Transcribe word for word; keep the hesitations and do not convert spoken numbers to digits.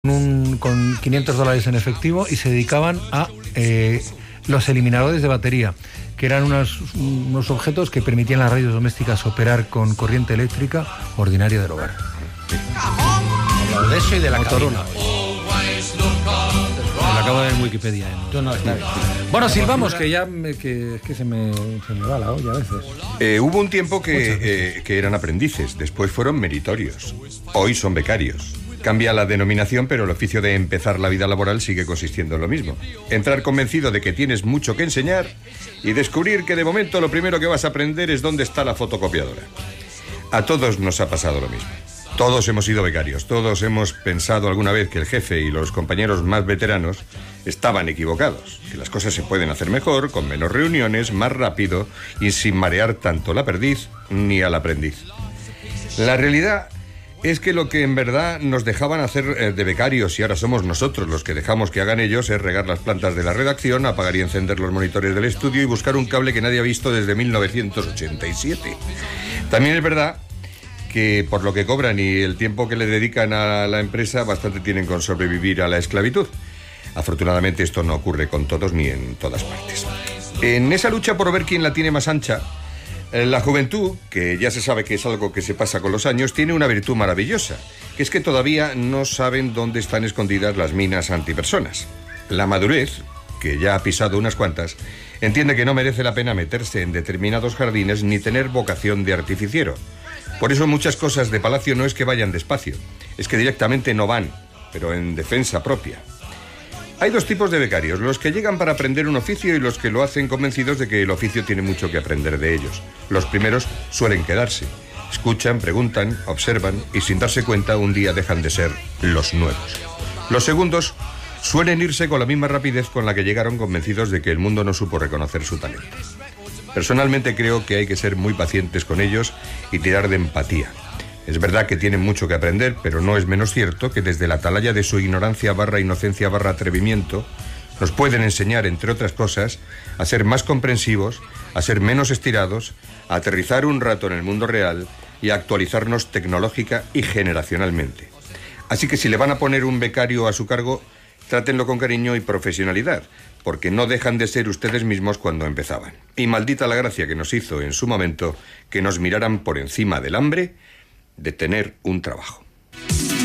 Un, con quinientos dólares en efectivo y se dedicaban a eh, los eliminadores de batería, que eran unos, unos objetos que permitían a las radios domésticas operar con corriente eléctrica ordinaria del hogar. De eso y de la Motorola. Lo acabo de ver en Wikipedia. ¿eh? Yo no, está bien. Bueno, silbamos, que ya me, que, que se, me, se me va la olla a veces. Eh, hubo un tiempo que, eh, que eran aprendices, después fueron meritorios. Hoy son becarios. Cambia la denominación, pero el oficio de empezar la vida laboral sigue consistiendo en lo mismo. Entrar convencido de que tienes mucho que enseñar y descubrir que de momento lo primero que vas a aprender es dónde está la fotocopiadora. A todos nos ha pasado lo mismo. Todos hemos sido becarios, todos hemos pensado alguna vez que el jefe y los compañeros más veteranos estaban equivocados, que las cosas se pueden hacer mejor, con menos reuniones, más rápido y sin marear tanto la perdiz ni al aprendiz. La realidad es que lo que en verdad nos dejaban hacer de becarios y ahora somos nosotros los que dejamos que hagan ellos es regar las plantas de la redacción, apagar y encender los monitores del estudio y buscar un cable que nadie ha visto desde mil novecientos ochenta y siete. También es verdad que por lo que cobran y el tiempo que le dedican a la empresa, bastante tienen con sobrevivir a la esclavitud. Afortunadamente esto no ocurre con todos ni en todas partes. En esa lucha por ver quién la tiene más ancha, la juventud, que ya se sabe que es algo que se pasa con los años, tiene una virtud maravillosa, que es que todavía no saben dónde están escondidas las minas antipersonas. La madurez, que ya ha pisado unas cuantas, entiende que no merece la pena meterse en determinados jardines ni tener vocación de artificiero. Por eso muchas cosas de Palacio no es que vayan despacio, es que directamente no van, pero en defensa propia. Hay dos tipos de becarios, los que llegan para aprender un oficio y los que lo hacen convencidos de que el oficio tiene mucho que aprender de ellos. Los primeros suelen quedarse, escuchan, preguntan, observan y sin darse cuenta un día dejan de ser los nuevos. Los segundos suelen irse con la misma rapidez con la que llegaron, convencidos de que el mundo no supo reconocer su talento. Personalmente creo que hay que ser muy pacientes con ellos y tirar de empatía. Es verdad que tienen mucho que aprender, pero no es menos cierto que desde la atalaya de su ignorancia barra inocencia barra atrevimiento nos pueden enseñar, entre otras cosas, a ser más comprensivos, a ser menos estirados, a aterrizar un rato en el mundo real y a actualizarnos tecnológica y generacionalmente. Así que si le van a poner un becario a su cargo, trátenlo con cariño y profesionalidad, porque no dejan de ser ustedes mismos cuando empezaban. Y maldita la gracia que nos hizo en su momento que nos miraran por encima del hambre de tener un trabajo.